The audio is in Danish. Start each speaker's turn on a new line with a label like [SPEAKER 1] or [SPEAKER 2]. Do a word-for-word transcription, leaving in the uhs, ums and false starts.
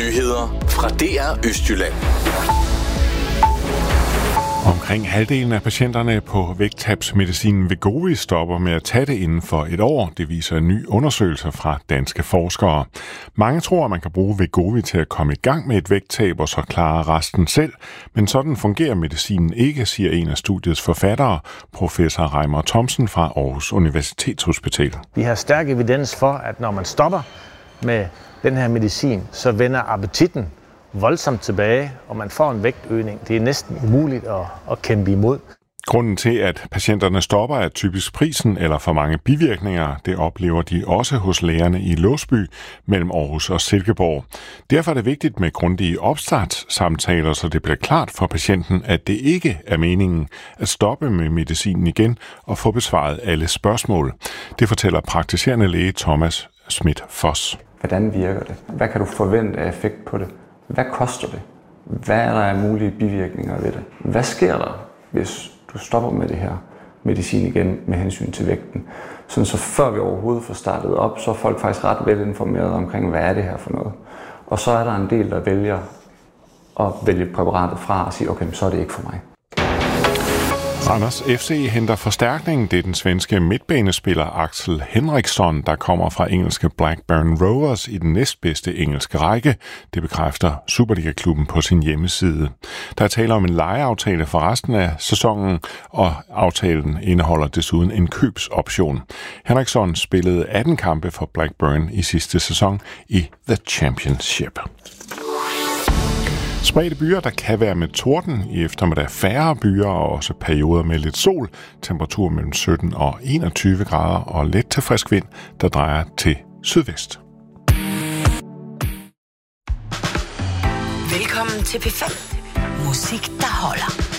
[SPEAKER 1] Nyheder fra D R Østjylland.
[SPEAKER 2] Omkring halvdelen af patienterne på vægttabsmedicinen Wegovy stopper med at tage det inden for et år. Det viser en ny undersøgelse fra danske forskere. Mange tror, at man kan bruge Wegovy til at komme i gang med et vægttab og så klare resten selv. Men sådan fungerer medicinen ikke, siger en af studiets forfattere, professor Reimer Thomsen fra Aarhus Universitetshospital.
[SPEAKER 3] Vi har stærk evidens for, at når man stopper med den her medicin, så vender appetitten voldsomt tilbage, og man får en vægtøgning. Det er næsten umuligt at, at kæmpe imod.
[SPEAKER 2] Grunden til, at patienterne stopper, er typisk prisen eller for mange bivirkninger. Det oplever de også hos lægerne i Låsby mellem Aarhus og Silkeborg. Derfor er det vigtigt med grundige opstartssamtaler, så det bliver klart for patienten, at det ikke er meningen at stoppe med medicinen igen og få besvaret alle spørgsmål. Det fortæller praktiserende læge Thomas Schmidt Foss.
[SPEAKER 4] Hvordan virker det? Hvad kan du forvente af effekt på det? Hvad koster det? Hvad er der af mulige bivirkninger ved det? Hvad sker der, hvis du stopper med det her medicin igen med hensyn til vægten? Sådan så før vi overhovedet får startet op, så er folk faktisk ret velinformerede omkring, hvad er det her for noget. Og så er der en del, der vælger at vælge præparatet fra og sige, okay, så er det ikke for mig.
[SPEAKER 2] Randers F C henter forstærkning. Det er den svenske midtbanespiller Axel Henriksson, der kommer fra engelske Blackburn Rovers i den næstbedste engelske række. Det bekræfter Superliga-klubben på sin hjemmeside. Der er tale om en lejeaftale for resten af sæsonen, og aftalen indeholder desuden en købsoption. Henriksson spillede atten kampe for Blackburn i sidste sæson i The Championship. Spredte byer, der kan være med torden. I eftermiddag færre byer og også perioder med lidt sol. Temperatur mellem sytten og enogtyve grader og let til frisk vind, der drejer til sydvest.
[SPEAKER 5] Velkommen til P fem. Musik, der holder.